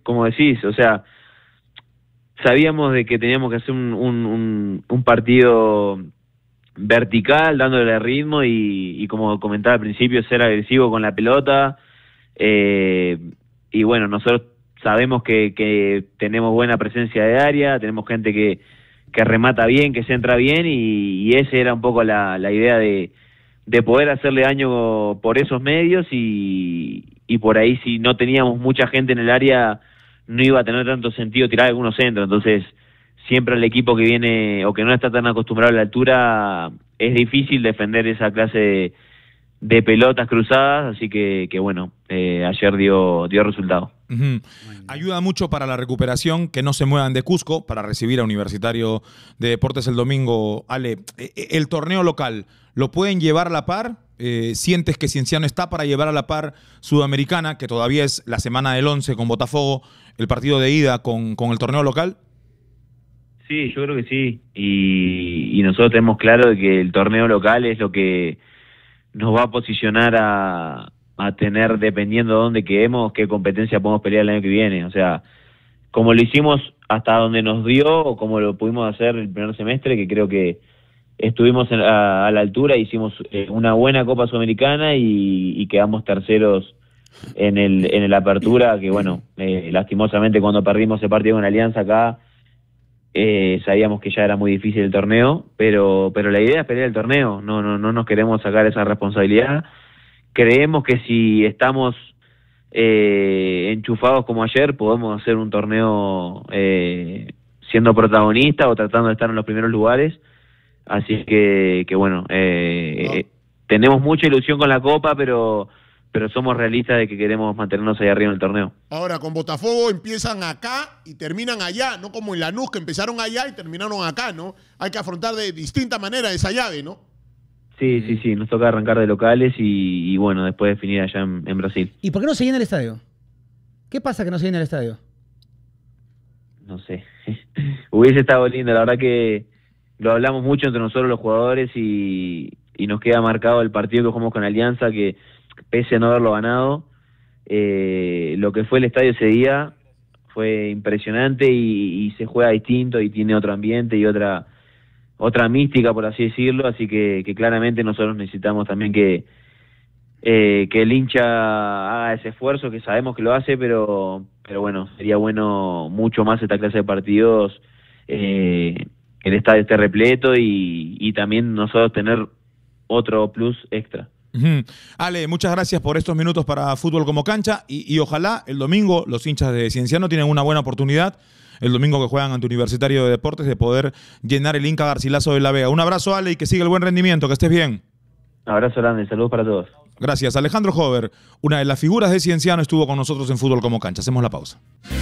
como decís, o sea, sabíamos de que teníamos que hacer un partido vertical, dándole ritmo y como comentaba al principio, ser agresivo con la pelota. Y bueno, nosotros sabemos que tenemos buena presencia de área, tenemos gente que remata bien, que centra bien, y ese era un poco la idea de poder hacerle daño por esos medios, y por ahí, si no teníamos mucha gente en el área, no iba a tener tanto sentido tirar algunos centros. Entonces siempre el equipo que viene o que no está tan acostumbrado a la altura, es difícil defender esa clase de pelotas cruzadas, así que bueno, ayer dio resultado. Ayuda mucho para la recuperación que no se muevan de Cusco para recibir a Universitario de Deportes el domingo. Ale, el torneo local, ¿lo pueden llevar a la par? ¿Sientes que Cienciano está para llevar a la par Sudamericana, que todavía es la semana del 11 con Botafogo, el partido de ida con el torneo local? Sí, yo creo que sí, y nosotros tenemos claro de que el torneo local es lo que nos va a posicionar a tener, dependiendo de dónde quedemos, qué competencia podemos pelear el año que viene. O sea, como lo hicimos hasta donde nos dio, o como lo pudimos hacer el primer semestre, que creo que estuvimos a la altura, hicimos una buena Copa Sudamericana y quedamos terceros en el Apertura, que bueno, lastimosamente cuando perdimos ese partido con Alianza acá, sabíamos que ya era muy difícil el torneo, pero la idea es pelear el torneo, no nos queremos sacar esa responsabilidad. Creemos que si estamos enchufados como ayer, podemos hacer un torneo siendo protagonistas o tratando de estar en los primeros lugares. Así que bueno, tenemos mucha ilusión con la Copa, pero somos realistas de que queremos mantenernos ahí arriba en el torneo. Ahora, con Botafogo empiezan acá y terminan allá, no como en Lanús, que empezaron allá y terminaron acá, ¿no? Hay que afrontar de distinta manera esa llave, ¿no? Sí, nos toca arrancar de locales y bueno, después definir allá en Brasil. ¿Y por qué no se llena el estadio? ¿Qué pasa que no se llena el estadio? No sé. Hubiese estado lindo, la verdad que lo hablamos mucho entre nosotros los jugadores y nos queda marcado el partido que jugamos con Alianza, que pese a no haberlo ganado, lo que fue el estadio ese día fue impresionante y se juega distinto y tiene otro ambiente y otra mística, por así decirlo, así que claramente nosotros necesitamos también que el hincha haga ese esfuerzo, que sabemos que lo hace, pero bueno, sería bueno mucho más esta clase de partidos, el estadio esté repleto y también nosotros tener otro plus extra. Ale, muchas gracias por estos minutos para Fútbol como Cancha y ojalá el domingo los hinchas de Cienciano tienen una buena oportunidad el domingo que juegan ante Universitario de Deportes de poder llenar el Inca Garcilaso de la Vega. Un abrazo, Ale, y que siga el buen rendimiento, que estés bien. Un abrazo grande, saludos para todos. Gracias. Alejandro Hover, una de las figuras de Cienciano, estuvo con nosotros en Fútbol como Cancha. Hacemos la pausa.